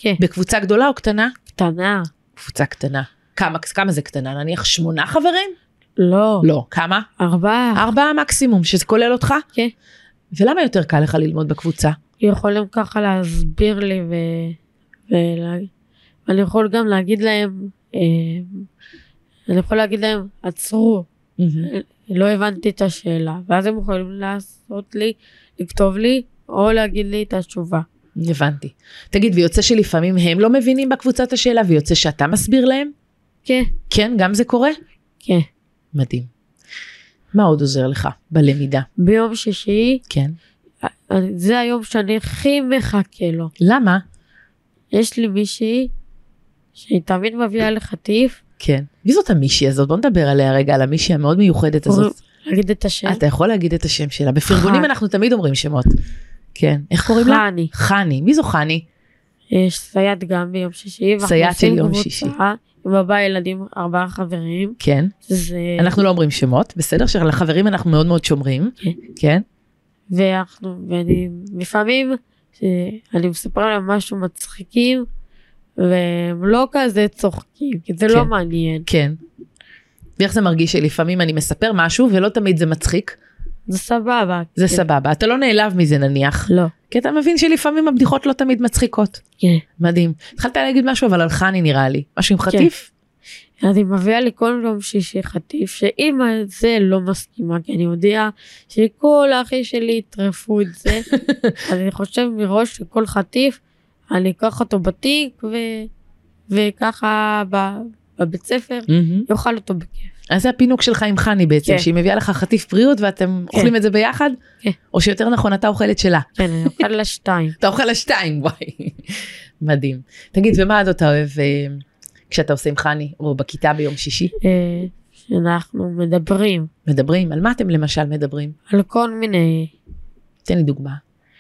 כן. בקבוצה גדולה או קטנה? קטנה. קבוצה קטנה. כמה זה קטנה? נניח 8 חברים? לא. לא. כמה? 4. 4 מקסימום, שזה כולל אותך? כן. ולמה יותר קל לך ללמוד בקבוצה? יכולים ככה להסביר לי ואני יכול גם להגיד להם, עצרו, לא הבנתי את השאלה, ואז הם יכולים לעשות לי, לכתוב לי, או להגיד לי את התשובה. הבנתי. תגיד, ויוצא שלפעמים הם לא מבינים בקבוצה את השאלה, ויוצא שאתה מסביר להם? כן. כן, גם זה קורה? כן. מדהים. מה עוד עוזר לך בלמידה? ביום שישי, כן. זה היום שאני הכי מחכה לו. למה? יש לי מישהי שהיא תמיד מביאה לחטיף. כן. מי זאת המישהי הזאת? בוא נדבר עליה רגע, על המישהי המאוד מיוחדת הזאת. להגיד את השם. אתה יכול להגיד את השם שלה. בפרגונים אנחנו תמיד אומרים שמות. כן. איך קוראים לה? חני. חני. מי זו חני? יש סייעת גם ביום שישי. סייעת של יום שישי. עם הבא ילדים 4 חברים. כן. אנחנו לא אומרים שמות, בסדר? שלחברים אנחנו מאוד מאוד שומרים. כן. ואני לפעמים, אני מספר להם משהו מצחיקים, והם לא כזה צוחקים, כי זה לא מעניין. כן. ואיך זה מרגיש שלפעמים אני מספר משהו, ולא תמיד זה מצחיק? זה סבבה. זה סבבה. אתה לא נעלב מזה נניח? לא. כי אתה מבין שלפעמים הבדיחות לא תמיד מצחיקות. כן. מדהים. התחלת להגיד משהו, אבל על חני נראה לי. משהו עם חטיף? אז היא מביאה לי כל יום שישי חטיף, שאמא זה לא מסכימה, כי אני יודע שכל האחי שלי יטרפו את זה, אז אני חושב מראש שכל חטיף, אני אקח אותו בתיק, וככה בבית ספר, יאכל אותו בכיף. אז זה הפינוק שלך עם חני בעצם, שהיא מביאה לך חטיף בריאות, ואתם אוכלים את זה ביחד? כן. או שיותר נכון, אתה אוכלת שלה? כן, אני אוכל לה 2. אתה אוכל לה 2, וואי. מדהים. תגיד, ומה עוד אתה אוהב כשאתה עושה עם חני, או בכיתה ביום שישי? שאנחנו מדברים. מדברים? על מה אתם למשל מדברים? על כל מיני. תן לי דוגמה.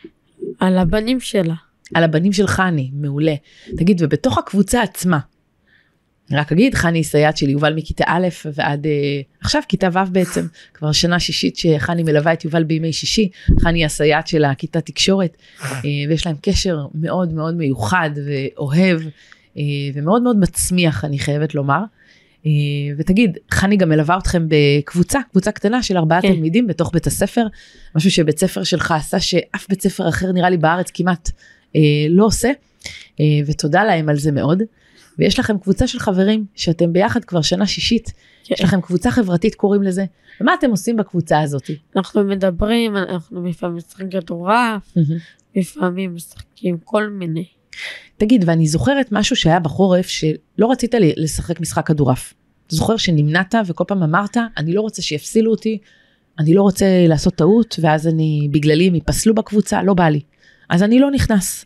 על הבנים שלה. על הבנים של חני, מעולה. תגיד, ובתוך הקבוצה עצמה, רק אגיד, חני היא סייעת של יובל מכיתה א' ועד עכשיו כיתה ו' בעצם, כבר שנה שישית שחני מלווה את יובל בימי שישי, חני היא הסייעת של הכיתה תקשורת, ויש להם קשר מאוד מאוד מיוחד ואוהב, ומאוד מאוד מצמיח, אני חייבת לומר. ותגיד, חני גם מלווה אתכם קבוצה קטנה של 4 תלמידים בתוך בית הספר, משהו שבית ספר שלך עשה שאף בית ספר אחר נראה לי בארץ כמעט לא עושה, ותודה להם על זה מאוד. ויש לכם קבוצה של חברים שאתם ביחד כבר שנה שישית, יש לכם קבוצה חברתית קוראים לזה, ומה אתם עושים בקבוצה הזאת? אנחנו מדברים, אנחנו לפעמים משחקים כדורעף, לפעמים משחקים כל מיני. תגיד, ואני זוכרת משהו שהיה בחורף, שלא רצית לשחק משחק כדורעף. אתה זוכר שנמנעת וכל פעם אמרת, אני לא רוצה שיפסילו אותי, אני לא רוצה לעשות טעות, ואז בגללי הם יפסלו בקבוצה, לא בא לי. אז אני לא נכנס.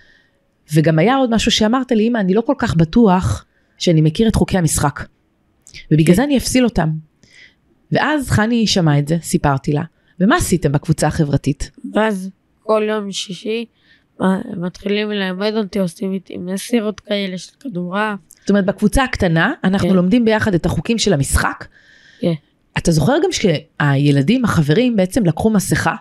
וגם היה עוד משהו שאמרת לי, אמא, אני לא כל כך בטוח שאני מכיר את חוקי המשחק. ובגלל זה אני אפסיל אותם. ואז חני שמעה את זה, סיפרתי לה. ומה עשיתם בקבוצה החברתית? ואז כל יום שישי, מתחילים ללמד אותי, עושים איתי מסירות כאלה של כדורעף. זאת אומרת, בקבוצה הקטנה, אנחנו לומדים ביחד את החוקים של המשחק. כן. אתה זוכר גם שהילדים, החברים, בעצם לקחו מסכה,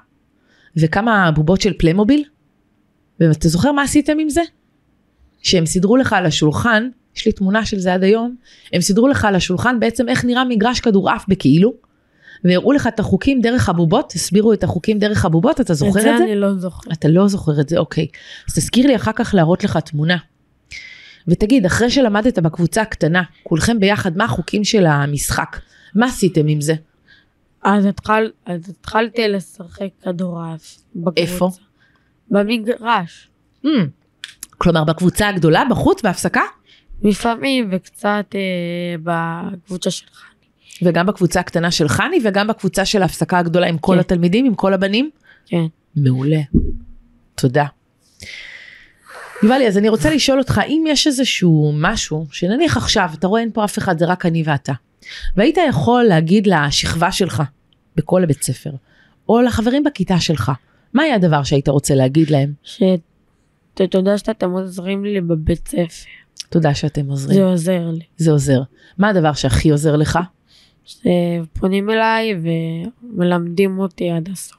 וכמה בובות של פליימוביל? ואתה זוכר מה עשיתם עם זה? שהם סידרו לך על השולחן, יש לי תמונה של זה עד היום, הם סידרו לך על השולחן בעצם איך נראה מגרש כדורעף בכאילו, והראו לך את החוקים דרך הבובות, הסבירו את החוקים דרך הבובות, אתה זוכר את זה? את זה אני לא זוכר. אתה לא זוכר את זה, אוקיי. אז תזכיר לי אחר כך להראות לך תמונה. ותגיד, אחרי שלמדת בקבוצה הקטנה, כולכם ביחד, מה החוקים של המשחק? מה עשיתם עם זה? אז התחלתי לשחק כדורעף בקבוצה. איפה? במגרש. כלומר, בקבוצה הגדולה, בחוץ, בהפסקה? לפעמים, וקצת בקבוצה של חני. וגם בקבוצה הקטנה של חני, וגם בקבוצה של ההפסקה הגדולה עם כל התלמידים, עם כל הבנים? כן. מעולה. תודה. יובלי, אז אני רוצה לשאול אותך, אם יש איזשהו משהו, שנניח עכשיו, אתה רואה אין פה אף אחד, זה רק אני ואתה, והיית יכול להגיד לשכבה שלך, בכל הבית ספר, או לחברים בכיתה שלך, מה היה הדבר שהיית רוצה להגיד להם? תודה שאתם עוזרים לי בבית ספר. תודה שאתם עוזרים. זה עוזר לי. זה עוזר. מה הדבר שהכי עוזר לך? שפונים אליי ומלמדים אותי עד הסוף.